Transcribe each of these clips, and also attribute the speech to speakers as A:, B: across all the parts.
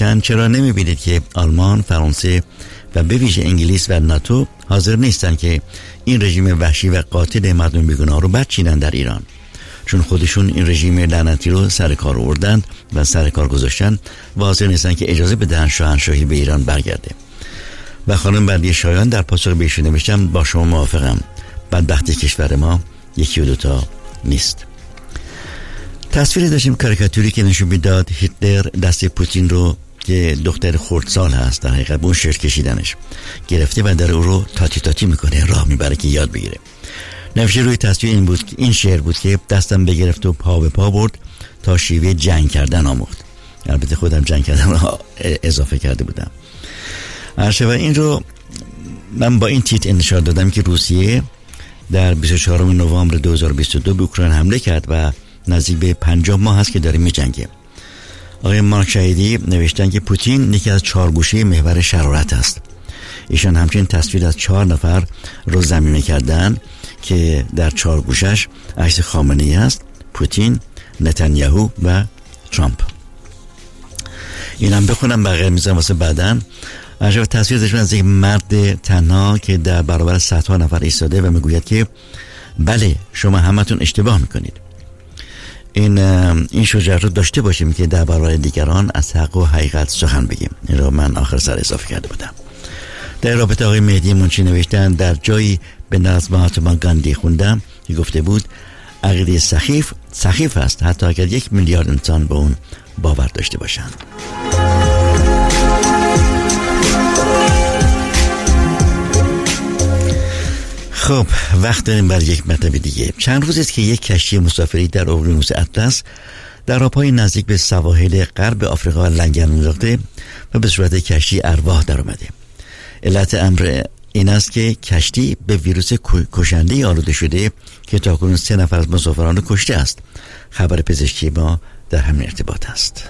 A: هرچند چرا نمی‌بینید که آلمان، فرانسه و به ویژه انگلیس و ناتو حاضر نیستن که این رژیم وحشی و قاتل مردم بیگناه رو بچینن در ایران، چون خودشون این رژیم لعنتی رو سر کار آوردن و سر کار گذاشتن و حاضر نیستن که اجازه بدن شاهنشاهی به ایران برگرده. و خانم بندی شایان در پاسخ بهش نوشتم با شما موافقم، بدبختی کشور ما یکی و دوتا نیست. تصویری داشتیم کاریکاتوری که نشون میداد هیتلر دست پوتین رو که دختر خردسال هست در حقیقت اون شعر کشیدنش گرفته و در او رو تاتی میکنه، راه میبره که یاد بگیره. نوشته روی تصویر این شعر بود که دستم بگرفت و پا به پا برد تا شیوه جنگ کردن آموخت. البته خودم جنگ کردن رو اضافه کرده بودم. و این رو من با این تیتر انتشار دادم که روسیه در 24 نوامبر 2022 به اوکراین حمله کرد و نزدیک به 50 ماه هست که داره می جنگه. آقای مارک شهیدی نوشتن که پوتین یکی از 4 گوشه محور شرارت است. ایشان همچنین تصویر از 4 نفر رو زمینه کردن که در 4 گوشش عکس خامنه‌ای است، پوتین، نتانیاهو و ترامپ. اینم بخونم بقیه میذارم واسه بعدن. عجب تصویر داشتن از یک مرد تنها که در برابر صدها نفر ایستاده و میگوید که بله شما همتون اشتباه میکنید. این شجاعت رو داشته باشیم که در برابر دیگران از حق و حقیقت سخن بگیم. این رو من آخر سر اضافه کرده بودم. در رابطه آقای مهدی منشی نوشتن در جایی به نظم مهاتما گاندی خوندم که گفته بود عقیده سخیف است حتی اگر 1 میلیارد انسان به اون باور داشته باشند. خب وقت داریم برای یک مطلب دیگه. چند روز است که یک کشتی مسافری در اقیانوس اطلس در آبهای نزدیک به سواحل غرب آفریقا لنگر انداخته و به صورت کشتی ارواح در اومده. علت امر این است که کشتی به ویروس کشنده آلوده شده که تاکنون 3 نفر از مسافران رو کشته است. خبر پزشکی ما در همین ارتباط است.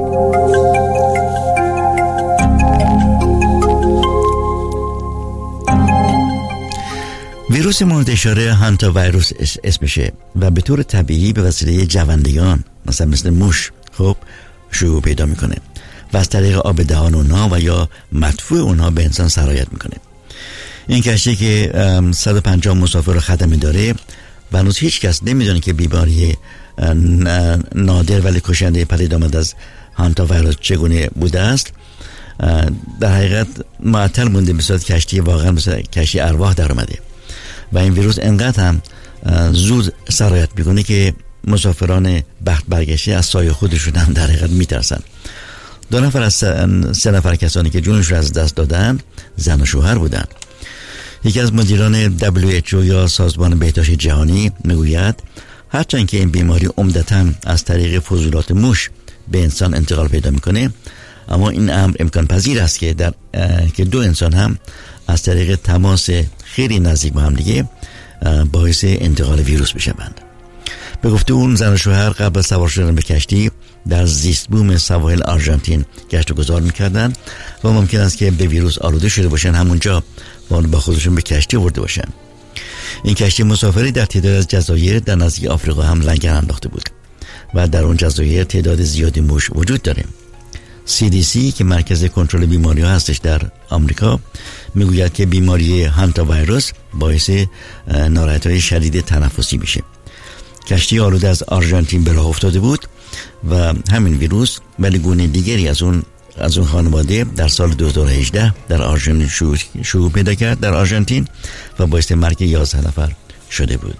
A: ویروس مورد اشاره هانتا ویروس اسمشه و به طور طبیعی به وسیله جوندگان مثل موش شیوع پیدا میکنه و از طریق آب دهان اونها و یا مدفوع اونها به انسان سرایت میکنه. این کشتی که 150 مسافر رو خدمه داره و هنوز هیچ کس نمیدونه که بیماری نادر ولی کشنده پدید آمد از هانتا ویروس چگونه بوده است. در حقیقت معطل مونده به صورت کشتی واقعا مثل کشتی ارواح در اومده و این ویروس انقدر هم زود سرایت میکنه که مسافران بخت برگشته از سایه خودشون هم در حقیقت میترسن. 2 نفر از 3 نفر کسانی که جونشون از دست دادن زن و شوهر بودن. یکی از مدیران WHO یا سازمان بهداشت جهانی میگوید هرچند که این بیماری عمدتاً از طریق فضولات موش به انسان انتقال پیدا میکنه، اما این امر امکان پذیر است که که 2 انسان هم از طریق تماس خیلی نزدیک با هم دیگه باعث انتقال ویروس بشوند. به گفته اون زن و شوهر قبل از سوار شدن به کشتی در زیست بوم سواحل آرژانتین گشت و گذار میکردن و ممکن است که به ویروس آلوده شده باشن همونجا و با خودشون به کشتی آورده باشن. این کشتی مسافری در تعداد از جزایر در نزدیک آفریقا هم لنگر انداخته بود و در اون جزایر تعداد زیادی موش وجود داره. CDC که مرکز کنترل بیماری ها هستش در آمریکا میگوید که بیماری هانتا ویروس باعث ناراحتی‌های شدید تنفسی میشه. کشتی آلوده از آرژانتین به راه افتاده بود و همین ویروس ولی گونه دیگری از اون خانواده در سال 2018 در آرژانتین شیوع پیدا کرد در آرژانتین و باعث مرگ 11 نفر شده بود.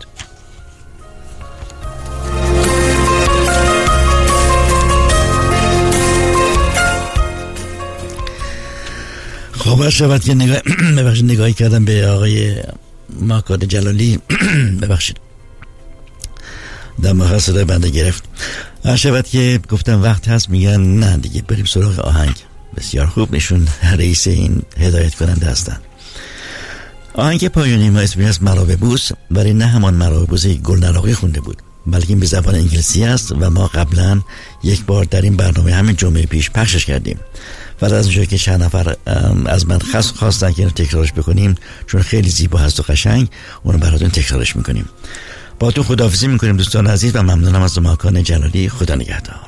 A: خب شود که نگاهی کردم به آقای ماکاد جلالی ببخشید در مخصوص صدای بنده گرفت. شود که گفتم وقت هست، میگن نه دیگه بریم سراغ آهنگ. بسیار خوب، نشون رئیس این هدایت کننده هستن. آهنگ پایانی ما اسمی هست مرا ببوس، ولی نه همان مرا ببوس گلنراقی خونده بود، بلکه این به زبان انگلیسی است و ما قبلا یک بار در این برنامه همین جمعه پیش پخشش کردیم و از اونجایی که چند نفر از من خواستن که تکرارش بکنیم چون خیلی زیبا هست و قشنگ، اونو براتون تکرارش میکنیم. با تو خداحافظی میکنیم دوستان عزیز و ممنونم از ماکان جلالی. خدا نگهدار.